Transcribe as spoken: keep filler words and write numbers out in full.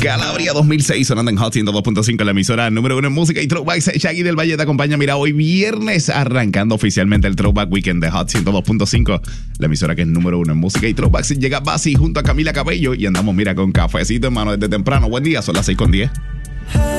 Calabria dos mil seis sonando en Hot ciento dos punto cinco, la emisora número uno en música y throwbacks. Shaggy del Valle te acompaña. Mira, hoy viernes arrancando oficialmente el Throwback Weekend de Hot ciento dos punto cinco, la emisora que es número uno en música y throwbacks. Llega Basi junto a Camila Cabello y andamos, mira, con cafecito en mano desde temprano. Buen día, son las seis con diez.